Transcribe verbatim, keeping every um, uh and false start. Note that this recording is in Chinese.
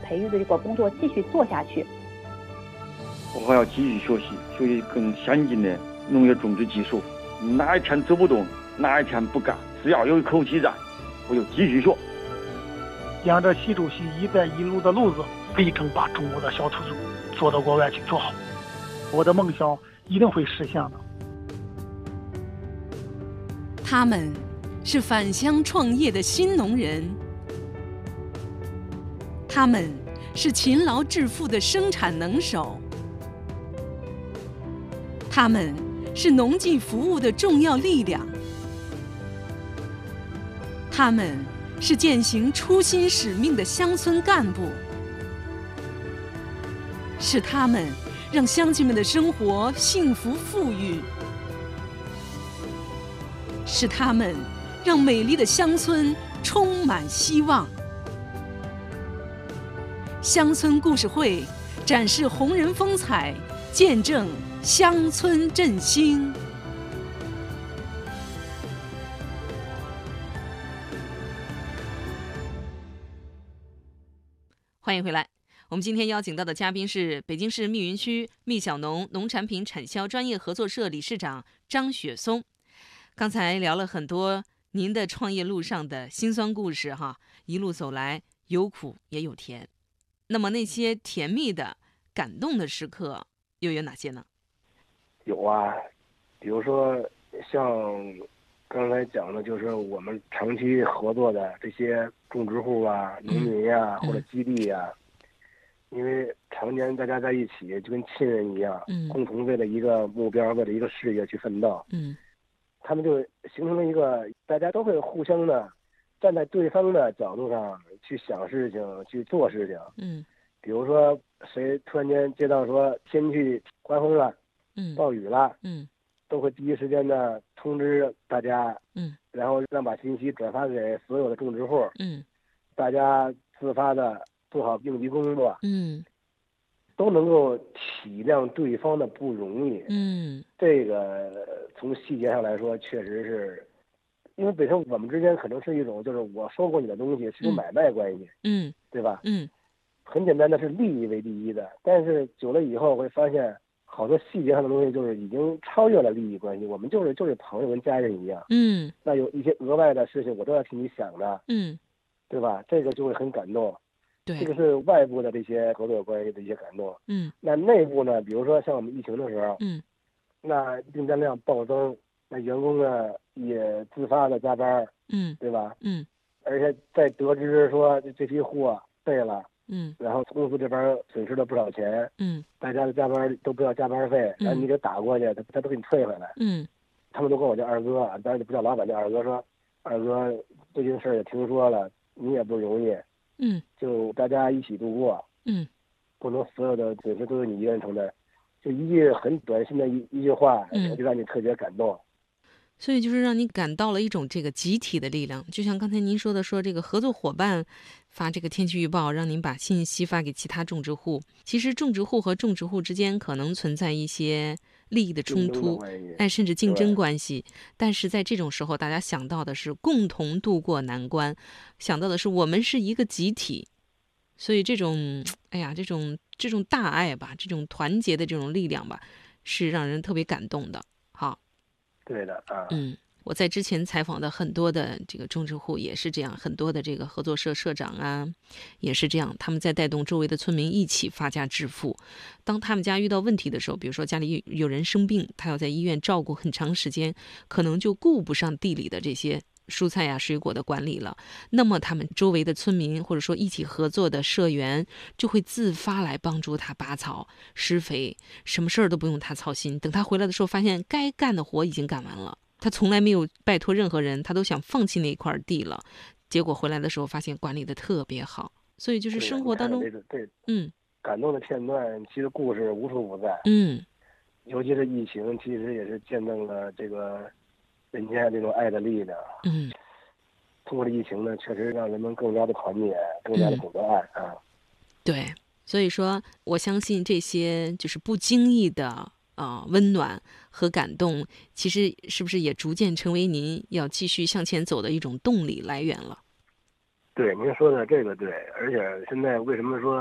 培育的这个工作继续做下去。 我还要继续学习，学习更先进的农业种植技术。哪一天走不动，哪一天不干，只要有一口气在，我就继续学。 沿着习主席“一带一路”的路子，力争把中国的小土猪做到国外去做好。我的梦想一定会实现的。 他们是返乡创业的新农人，他们是勤劳致富的生产能手，他们是农技服务的重要力量，他们是践行初心使命的乡村干部，是他们让乡亲们的生活幸福富裕，是他们让美丽的乡村充满希望。乡村故事会展示红人风采，见证乡村振兴。欢迎回来。我们今天邀请到的嘉宾是北京市密云区密小农农产品产销专业合作社理事长张雪松。刚才聊了很多您的创业路上的辛酸故事哈，一路走来有苦也有甜。那么那些甜蜜的、感动的时刻又有哪些呢？ 有啊，比如说像刚才讲的，就是我们长期合作的这些种植户啊、农民呀、嗯、或者基地呀、啊嗯，因为常年大家在一起，就跟亲人一样，嗯，共同为了一个目标、为了一个事业去奋斗，嗯，他们就形成了一个大家都会互相的站在对方的角度上去想事情、去做事情，嗯，比如说谁突然间接到说天气刮风了，嗯，暴雨了，嗯，都会第一时间的通知大家，嗯，然后让把信息转发给所有的种植户，嗯，大家自发的做好应急工作，嗯，都能够体谅对方的不容易，嗯，这个从细节上来说，确实是，因为本身我们之间可能是一种，就是我收购你的东西是一种买卖关系，嗯，对吧？嗯，很简单的是利益为第一的，但是久了以后会发现，好多细节上的东西就是已经超越了利益关系，我们就是就是朋友跟家人一样，嗯，那有一些额外的事情我都要替你想的，嗯，对吧？这个就会很感动。对，这个是外部的这些合作关系的一些感动。嗯，那内部呢，比如说像我们疫情的时候，嗯，那订单量暴增，那员工呢也自发的加班，嗯，对吧？嗯，而且在得知说这批货废了，嗯，然后公司这边损失了不少钱，嗯，大家的加班都不要加班费，然后你给打过去，他他都给你退回来，嗯，他们都管我叫二哥，当然不叫老板，叫二哥，说二哥最近事儿也听说了，你也不容易。嗯，就大家一起度过，嗯，不能所有的损失都是你一个人承担，就一句很短信的一一句话，嗯，就让你特别感动。 所以就是让你感到了一种这个集体的力量，就像刚才您说的，说这个合作伙伴发这个天气预报，让您把信息发给其他种植户。其实种植户和种植户之间可能存在一些利益的冲突，哎，甚至竞争关系。但是在这种时候，大家想到的是共同度过难关，想到的是我们是一个集体。所以这种，哎呀，这种这种大爱吧，这种团结的这种力量吧，是让人特别感动的。好。 对的啊， 嗯，我在之前采访的很多的这个种植户也是这样，很多的这个合作社社长啊，也是这样，他们在带动周围的村民一起发家致富。当他们家遇到问题的时候，比如说家里有人生病，他要在医院照顾很长时间，可能就顾不上地里的这些蔬菜呀、水果的管理了。那么他们周围的村民或者说一起合作的社员就会自发来帮助他拔草、施肥，什么事儿都不用他操心。等他回来的时候，发现该干的活已经干完了，他从来没有拜托任何人，他都想放弃那块地了。结果回来的时候，发现管理的特别好。所以就是生活当中， 对，对嗯，感动的片段其实故事无处不在。 嗯， 尤其是疫情，其实也是见证了这个人间这种爱的力量。 嗯， 通过疫情呢，确实让人们更加的团结，更加的懂得爱啊。 对，所以说我相信这些就是不经意的呃温暖和感动，其实是不是也逐渐成为您要继续向前走的一种动力来源了？ 对，您说的这个对，而且现在为什么说